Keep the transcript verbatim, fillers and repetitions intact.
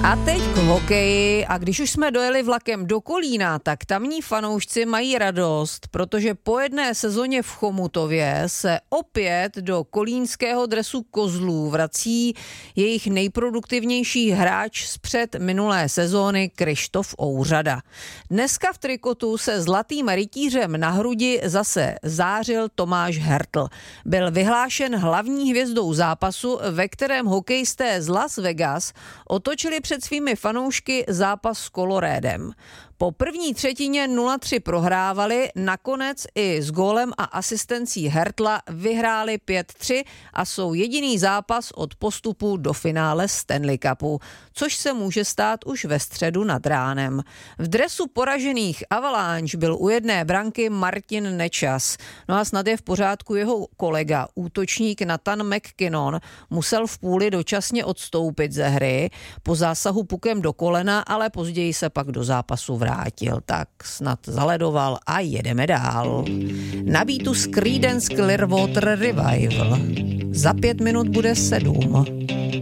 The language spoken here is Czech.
A teď k hokeji. A když už jsme dojeli vlakem do Kolína, tak tamní fanoušci mají radost, protože po jedné sezóně v Chomutově se opět do kolínského dresu Kozlů vrací jejich nejproduktivnější hráč z před minulé sezóny Kryštof Ouřada. Dneska v trikotu se zlatým rytířem na hrudi zase zářil Tomáš Hertl. Byl vyhlášen hlavní hvězdou zápasu, ve kterém hokejisté z Las Vegas otočili před svými fanoušky zápas s Coloradem. Po první třetině nula tři prohrávali, nakonec i s gólem a asistencí Hertla vyhráli pět tři a jsou jediný zápas od postupu do finále Stanley Cupu, což se může stát už ve středu nad ránem. V dresu poražených Avalanche byl u jedné branky Martin Nečas. No a snad je v pořádku jeho kolega, útočník Nathan McKinnon, musel v půli dočasně odstoupit ze hry po zásahu pukem do kolena, ale později se pak do zápasu vrátil. vrátil, tak snad zaledoval a jedeme dál. Na beatu z Creedence Clearwater Revival. Za pět minut bude sedm.